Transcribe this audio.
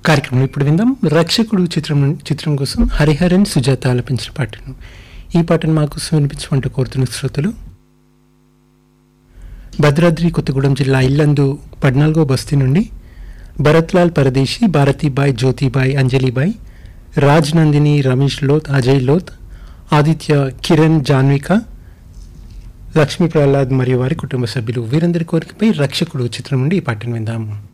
కార్యక్రమం ఇప్పుడు విందాం. రక్షకుడు చిత్రం కోసం హరిహరన్ సుజాత ఆలపించిన పాటను. ఈ పాటను మాకు వినిపించమంటూ కోరుతున్న శ్రోతలు భద్రాద్రి కొత్తగూడెం జిల్లా ఇల్లందు 14వ బస్తీ నుండి భరత్లాల్ పరదేశీ, భారతీబాయ్, జ్యోతిబాయ్, అంజలిబాయ్, రాజ్ నందిని, రమేష్ లోత్, అజయ్ లోత్, ఆదిత్య, కిరణ్, జాన్విక, లక్ష్మీ ప్రహ్లాద్ మరియు వారి కుటుంబ సభ్యులు వీరందరి కోరికపై రక్షకుడు చిత్రం నుండి ఈ పాటను విందాము.